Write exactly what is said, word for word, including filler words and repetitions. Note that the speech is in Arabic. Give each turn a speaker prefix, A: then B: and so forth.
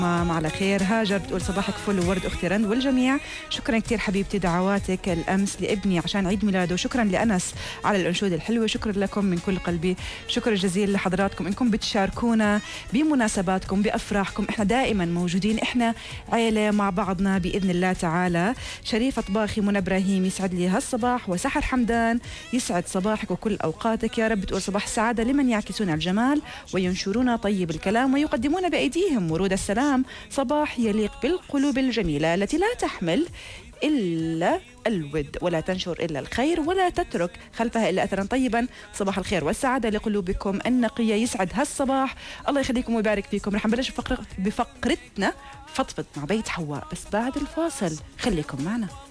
A: على خير. هاجر بتقول صباحك فل وورد أختي رند والجميع. شكرا كتير حبيبتي دعواتك الأمس لابني عشان عيد ميلاده. شكرا لأنس على الأنشودة الحلوة. شكرا لكم من كل قلبي. شكرا جزيلا لحضراتكم إنكم بتشاركونا بمناسباتكم بأفراحكم. إحنا دائما موجودين، إحنا عيلة مع بعضنا بإذن الله تعالى. شريفة طباخي، منى إبراهيم يسعد لي هالصباح، وسحر حمدان يسعد صباحك وكل أوقاتك يا رب. تقول صباح السعادة لمن يعكسون الجمال وينشرون طيب الكلام ويقدمون بأيديهم ورود السلام. صباح يليق بالقلوب الجميلة التي لا تحمل إلا الود ولا تنشر إلا الخير ولا تترك خلفها إلا أثرا طيبا. صباح الخير والسعادة لقلوبكم النقية. يسعد هالصباح. الله يخليكم ويبارك فيكم. رح نبلش بفقر بفقرتنا فضفض مع بيت حواء، بس بعد الفاصل خليكم معنا.